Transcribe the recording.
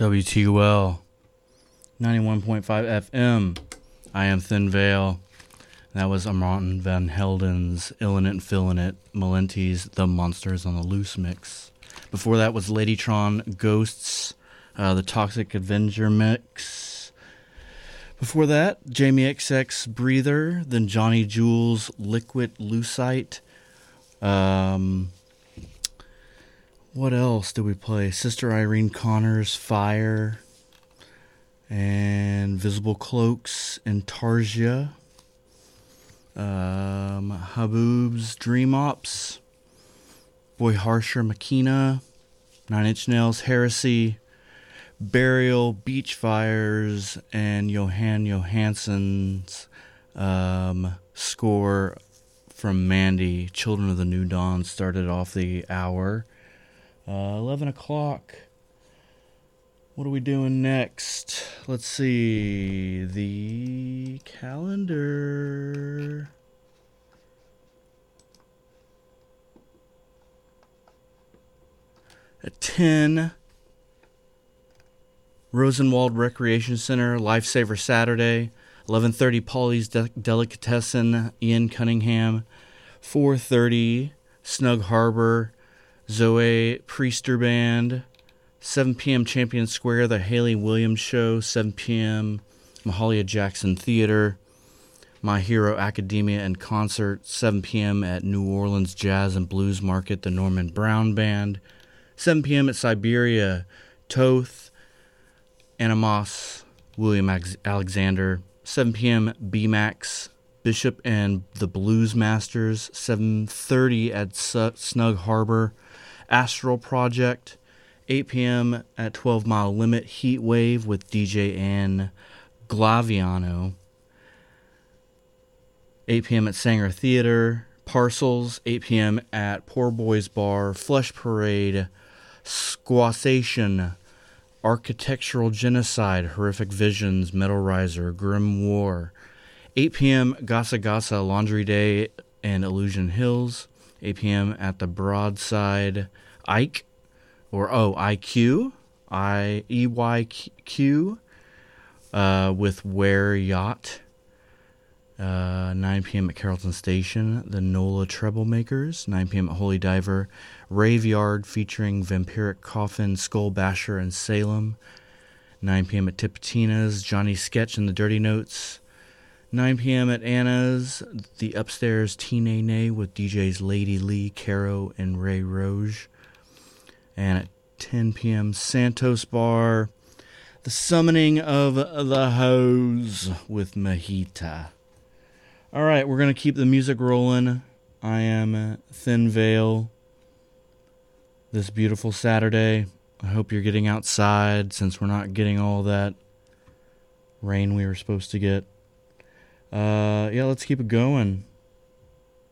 WTUL 91.5 FM. I am Thin Veil. That was Amron Van Helden's Illin' It and Fillin' It, Malenti's The Monsters on the Loose mix. Before that was Ladytron Ghosts, the Toxic Avenger mix. Before that, Jamie XX Breather, then Johnny Jules Liquid Lucite. What else did we play? Sister Irene Connor's Fire, and Visible Cloaks and Tarja. Haboob's Dream Ops, Boy Harsher Makina, Nine Inch Nails Heresy, Burial, Beach Fires, and Johan Johansson's score from Mandy, Children of the New Dawn, started off the hour. 11 o'clock. What are we doing next? Let's see. The calendar. At 10, Rosenwald Recreation Center, Lifesaver Saturday. 11:30, Polly's Delicatessen, Ian Cunningham. 4:30, Snug Harbor, Zoe Priester Band. 7 p.m. Champion Square, The Haley Williams Show. 7 p.m. Mahalia Jackson Theater. My Hero Academia and Concert. 7 p.m. at New Orleans Jazz and Blues Market, the Norman Brown Band. 7 p.m. at Siberia, Toth, Animos, William Alexander. 7 p.m. BMAX, Bishop and the Blues Masters. 7:30 at Snug Harbor, Astral Project. 8 p.m. at 12 Mile Limit, Heat Wave with DJ Ann Glaviano. 8 p.m. at Sanger Theater, Parcels. 8 p.m. at Poor Boys Bar, Flesh Parade, Squassation, Architectural Genocide, Horrific Visions, Metal Riser, Grim War. 8 p.m. Gasa Gasa, Laundry Day, and Illusion Hills. 8 p.m. at the Broadside Ike, or IQ, EYQ, with Ware Yacht. 9 p.m. at Carrollton Station, the NOLA Treblemakers. 9 p.m. at Holy Diver, Rave Yard featuring Vampiric Coffin, Skull Basher, and Salem. 9 p.m. at Tipitina's, Johnny Sketch and the Dirty Notes. 9 p.m. at Anna's, the Upstairs Teenay with DJs Lady Lee, Caro, and Ray Roge. And at 10 p.m. Santos Bar, The Summoning of the Hose with Mahita. All right, we're going to keep the music rolling. I am Thin Veil. This beautiful Saturday. I hope you're getting outside since we're not getting all that rain we were supposed to get. Yeah, let's keep it going.